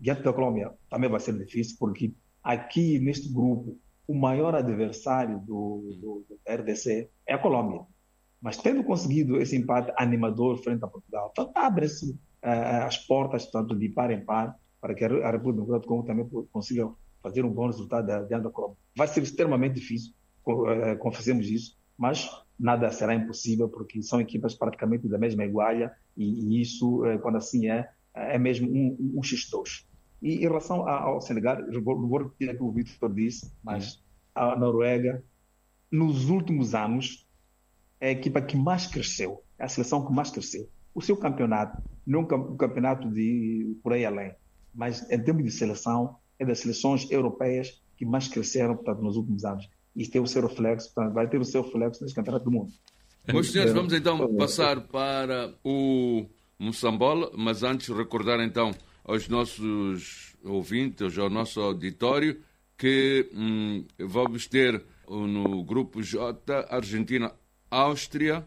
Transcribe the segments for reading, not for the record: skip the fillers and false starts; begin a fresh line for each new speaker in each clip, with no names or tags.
diante da Colômbia também vai ser difícil, porque aqui neste grupo o maior adversário do RDC é a Colômbia. Mas tendo conseguido esse empate animador frente a Portugal, então abrem-se as portas, tanto de par em par, para que a República Democrática do Congo também consiga fazer um bom resultado diante da Colômbia. Vai ser extremamente difícil, confessemos isso, mas nada será impossível, porque são equipas praticamente da mesma igualha, e isso, quando assim é mesmo um X2. E em relação ao Senegal, eu vou repetir o que o Vitor disse, mas a Noruega, nos últimos anos, é a equipa que mais cresceu, é a seleção que mais cresceu. O seu campeonato, não um campeonato de por aí além, mas em termos de seleção, é das seleções europeias que mais cresceram, portanto, nos últimos anos. E tem o seu reflexo, portanto, vai ter o seu reflexo nesse campeonato do mundo.
Meus senhores, vamos então passar para o Moçambola, mas antes recordar então aos nossos ouvintes, ao nosso auditório, que vamos ter no grupo J, Argentina, Áustria,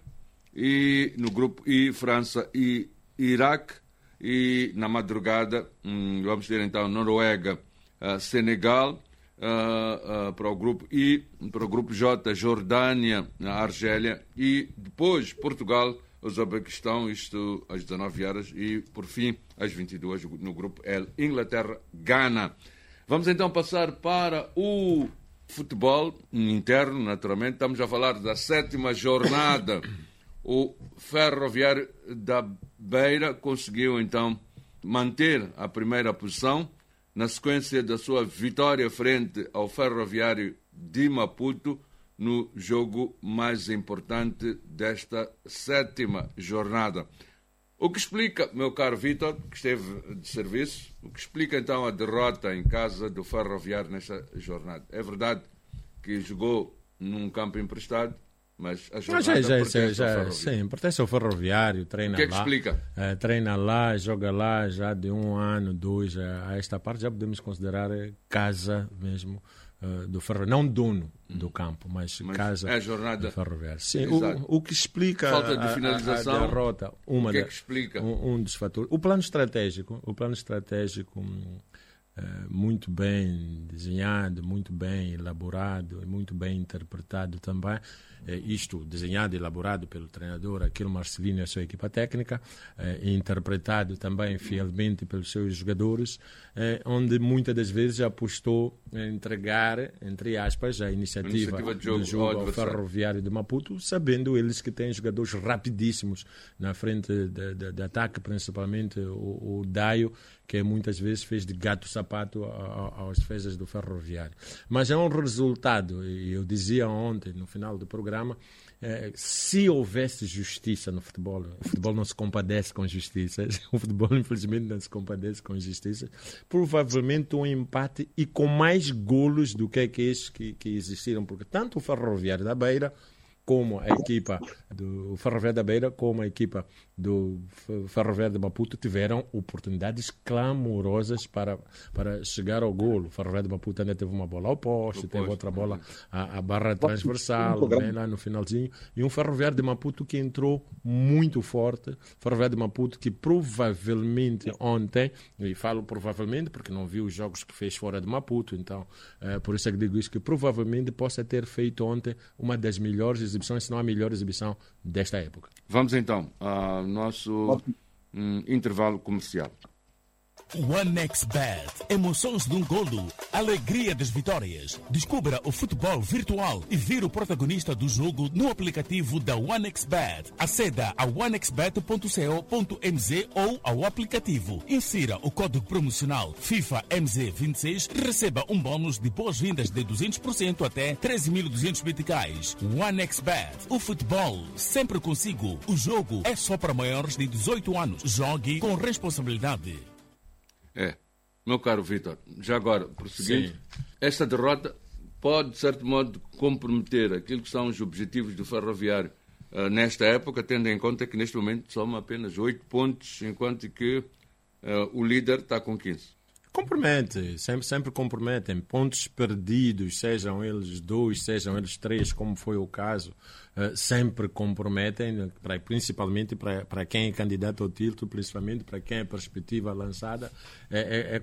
e no grupo I, França e Iraque, e na madrugada vamos ter então Noruega, Senegal, para o grupo I, para o grupo J, Jordânia, Argélia, e depois Portugal, Uzbequistão, isto às 19 horas, e por fim às 22 no grupo L, Inglaterra, Gana. Vamos então passar para o futebol interno, naturalmente. Estamos a falar da 7ª jornada. O Ferroviário da Beira conseguiu então manter a primeira posição na sequência da sua vitória frente ao Ferroviário de Maputo no jogo mais importante desta 7ª jornada. O que explica, meu caro Vítor, que esteve de serviço, o que explica então a derrota em casa do Ferroviário nesta jornada? É verdade que jogou num campo emprestado, mas a jornada
pertence ao Ferroviário, treina lá.
O que é que explica?
Treina lá, joga lá já de 1 ano, 2, a esta parte já podemos considerar casa mesmo do Ferroviário, não dono do campo, mas casa
é a jornada
do Ferroviário. Sim, o que explica
falta de finalização,
a derrota,
o que é que explica?
Um dos fatores. O plano estratégico muito bem desenhado, muito bem elaborado e muito bem interpretado também. Isto desenhado e elaborado pelo treinador Aquilo Marcelino e a sua equipa técnica, e interpretado também fielmente pelos seus jogadores, onde muitas das vezes apostou em entregar, entre aspas, a iniciativa do jogo ao Ferroviário de Maputo, sabendo eles que têm jogadores rapidíssimos na frente de ataque, principalmente o Daio, que muitas vezes fez de gato-sapato aos defesas do Ferroviário. Mas é um resultado, e eu dizia ontem, no final do programa, se houvesse justiça no futebol, o futebol não se compadece com justiça, o futebol infelizmente não se compadece com justiça, provavelmente um empate e com mais golos do que esses que existiram, porque tanto o Ferroviário da Beira como a equipa do Ferroviário da Beira, como a equipa do Ferroviário de Maputo tiveram oportunidades clamorosas para chegar ao golo. O Ferroviário de Maputo ainda teve uma bola ao poste, teve outra bola à barra transversal, bem lá no finalzinho, e um Ferroviário de Maputo que entrou muito forte. Ferroviário de Maputo que provavelmente ontem, e falo provavelmente porque não vi os jogos que fez fora de Maputo, então por isso é que digo isso, que provavelmente possa ter feito ontem uma das melhores exibições, se não a melhor exibição desta época.
Vamos então ao nosso intervalo comercial.
OneXBet. Emoções de um golo. Alegria das vitórias. Descubra o futebol virtual e vire o protagonista do jogo no aplicativo da OneXBet. Aceda a onexbet.co.mz ou ao aplicativo. Insira o código promocional FIFA MZ26 e receba um bônus de boas-vindas de 200% até 13.200 meticais. OneXBet. O futebol sempre consigo. O jogo é só para maiores de 18 anos. Jogue com responsabilidade.
Meu caro Vítor, já agora, prosseguindo, esta derrota pode, de certo modo, comprometer aquilo que são os objetivos do Ferroviário nesta época, tendo em conta que neste momento soma apenas 8 pontos, enquanto que o líder está com 15.
Compromete, sempre comprometem. Pontos perdidos, sejam eles 2, sejam eles 3, como foi o caso, sempre comprometem, principalmente para quem é candidato ao título, principalmente para quem é perspectiva lançada, é